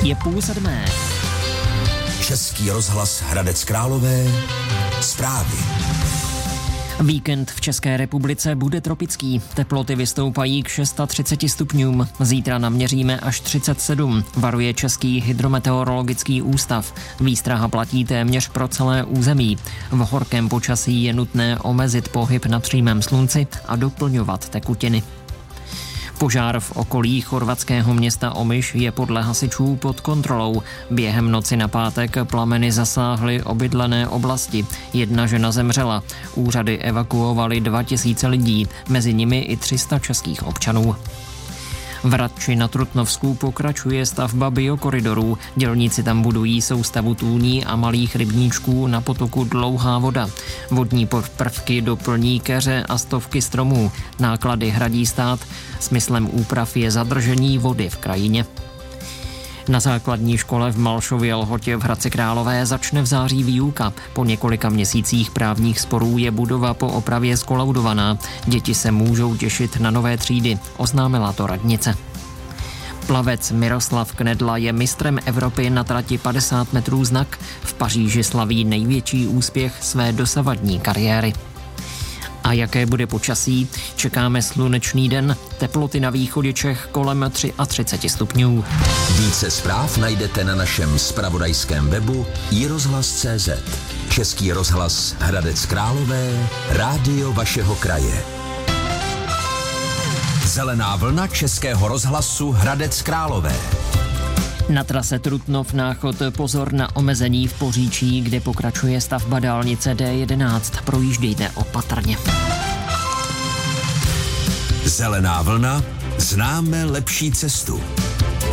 Je 6:30. Český rozhlas Hradec Králové. Zprávy. Víkend v České republice bude tropický. Teploty vystoupají k 630 stupňům. Zítra naměříme až 37, varuje Český hydrometeorologický ústav. Výstraha platí téměř pro celé území. V horkém počasí je nutné omezit pohyb na přímém slunci a doplňovat tekutiny. Požár v okolí chorvatského města Omiš je podle hasičů pod kontrolou. Během noci na pátek plameny zasáhly obydlené oblasti. Jedna žena zemřela. Úřady evakuovaly 2000 lidí, mezi nimi i 300 českých občanů. V Radči na Trutnovsku pokračuje stavba biokoridorů. Dělníci tam budují soustavu tůní a malých rybníčků na potoku Dlouhá voda. Vodní prvky doplní keře a stovky stromů. Náklady hradí stát. Smyslem úprav je zadržení vody v krajině. Na základní škole v Malšově Lhotě v Hradci Králové začne v září výuka. Po několika měsících právních sporů je budova po opravě zkolaudovaná. Děti se můžou těšit na nové třídy, oznámila to radnice. Plavec Miroslav Knedla je mistrem Evropy na trati 50 metrů znak. V Paříži slaví největší úspěch své dosavadní kariéry. A jaké bude počasí? Čekáme slunečný den, teploty na východě Čech kolem 33 stupňů. Více zpráv najdete na našem zpravodajském webu iRozhlas.cz. Český rozhlas Hradec Králové, rádio vašeho kraje. Zelená vlna Českého rozhlasu Hradec Králové. Na trase Trutnov-Náchod pozor na omezení v Poříčí, kde pokračuje stavba dálnice D11. Projíždějte opatrně. Zelená vlna, známe lepší cestu.